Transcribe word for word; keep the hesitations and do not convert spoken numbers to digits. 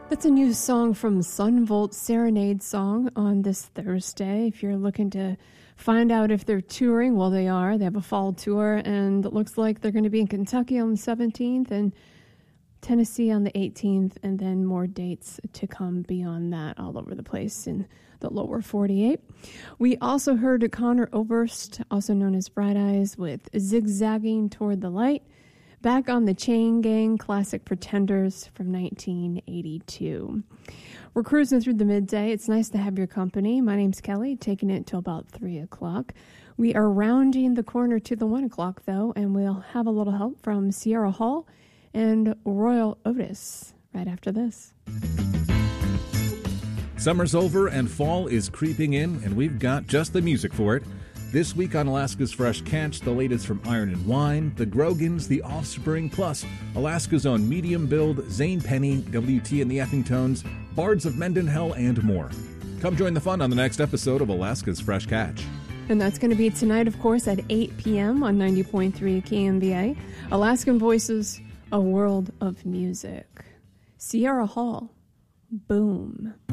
That's a new song from Sunvolt, Serenade Song on this Thursday. If you're looking to find out if they're touring, well, they are. They have a fall tour, and it looks like they're going to be in Kentucky on the seventeenth and Tennessee on the eighteenth, and then more dates to come beyond that all over the place in the lower forty-eight. We also heard Conor Oberst, also known as Bright Eyes, with Zigzagging Toward the Light. Back on the Chain Gang, classic Pretenders from nineteen eighty-two. We're cruising through the midday. It's nice to have your company. My name's Kelly, taking it till about three o'clock. We are rounding the corner to the one o'clock, though, and we'll have a little help from Sierra Hall and Royal Otis right after this. Summer's over and fall is creeping in, and we've got just the music for it. This week on Alaska's Fresh Catch, the latest from Iron and Wine, the Grogans, the Offspring, plus Alaska's own medium build, Zane Penny, W T and the Effingtones, Bards of Mendenhall, and more. Come join the fun on the next episode of Alaska's Fresh Catch. And that's going to be tonight, of course, at eight p.m. on ninety point three K M B A. Alaskan Voices, a world of music. Sierra Hall, boom.